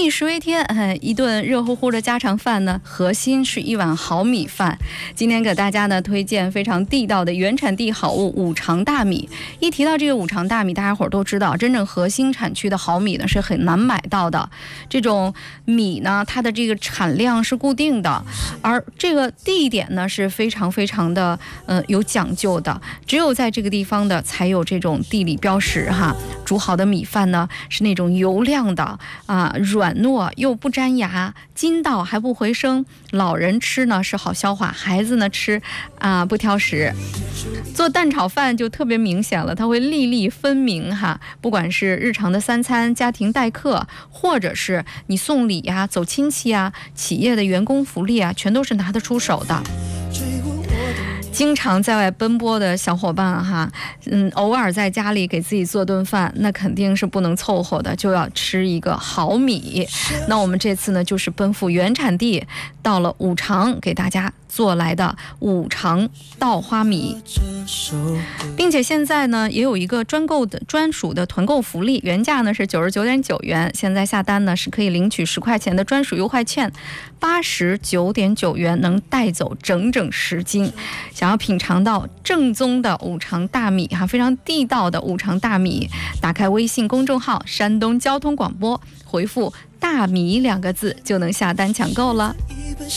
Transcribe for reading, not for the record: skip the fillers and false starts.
民以食为天，一顿热乎乎的家常饭呢，核心是一碗好米饭。今天给大家呢推荐非常地道的原产地好物五常大米。一提到这个五常大米，大家伙都知道，真正核心产区的好米呢是很难买到的。这种米呢，它的这个产量是固定的，而这个地点呢是非常的有讲究的，只有在这个地方的才有这种地理标识哈。煮好的米饭呢是那种油亮的软糯又不粘牙，筋道还不回声。老人吃呢是好消化，孩子呢吃不挑食。做蛋炒饭就特别明显了，它会粒粒分明哈。不管是日常的三餐、家庭待客，或者是你送礼呀、走亲戚啊、企业的员工福利啊，全都是拿得出手的。经常在外奔波的小伙伴哈，偶尔在家里给自己做顿饭，那肯定是不能凑合的，就要吃一个好米。那我们这次呢，就是奔赴原产地，到了五常，给大家做来的五常稻花米，并且现在呢也有一个专属的团购福利，原价呢是99.9元，现在下单呢是可以领取10块钱的专属优惠券，89.9元能带走整10斤。想要品尝到正宗的五常大米哈，非常地道的五常大米，打开微信公众号山东交通广播，回复大米2个字就能下单抢购了。